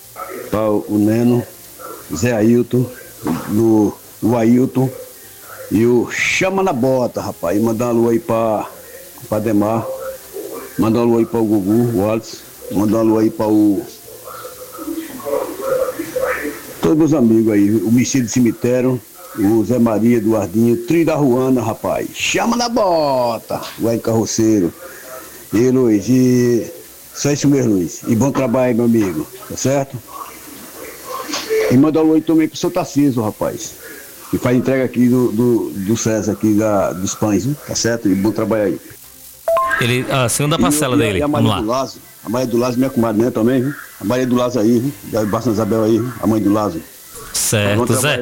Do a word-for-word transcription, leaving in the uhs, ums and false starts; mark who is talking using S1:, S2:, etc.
S1: para o Neno, Zé Ailton, no, o Ailton e o Chama na Bota, rapaz. E mandar um alô aí para o Demar, mandar um alô aí para o Gugu, o Wallace, mandar um alô aí para o. Todos meus amigos aí, o Mexia do Cemitério, o Zé Maria, Eduardinho, Trio da Ruana, rapaz. Chama na Bota, o Ed Carroceiro. E Luiz, e só isso mesmo, Luiz. E bom trabalho aí, meu amigo, tá certo? E manda um alô aí também pro seu Tarcísio, rapaz. Que faz entrega aqui do, do, do César, aqui da, dos pães, viu? Tá certo? E bom trabalho aí.
S2: Ele, a segunda parcela
S1: e,
S2: dele,
S1: e a
S2: vamos
S1: Maria
S2: lá.
S1: do Lázaro, a Maria do Lázaro, minha comadre, né, também, viu? A Maria do Lázaro aí, viu? Da Barça Isabel aí, viu? A mãe do Lázaro.
S2: Certo, Zé.